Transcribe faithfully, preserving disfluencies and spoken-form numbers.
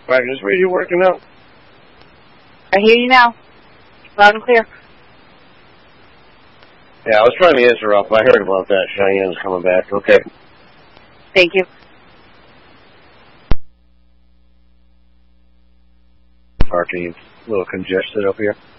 Right, is radio working out? I hear you now. Loud and clear. Yeah, I was trying to answer up. I heard about that. Cheyenne's coming back. Okay. Thank you. Parking, a little congested up here.